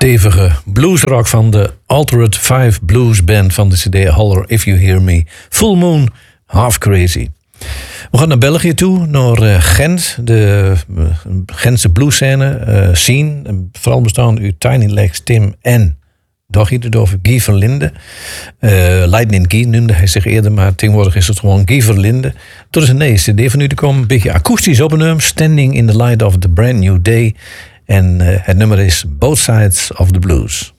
stevige bluesrock van de Altered 5 Blues Band van de CD Holler If You Hear Me. Full Moon, Half Crazy. We gaan naar België toe, naar Gent, de Gentse bluesscène, scene. Vooral bestaande uit Tiny Legs, Tim en Doch hier het over Guy Verlinde. Lightning Guy noemde hij zich eerder, maar tegenwoordig is het gewoon Guy Verlinde. Er is een nieuwe CD van u te komen, een beetje akoestisch opgenomen. Standing in the Light of the Brand New Day. En het nummer is Both Sides of the Blues.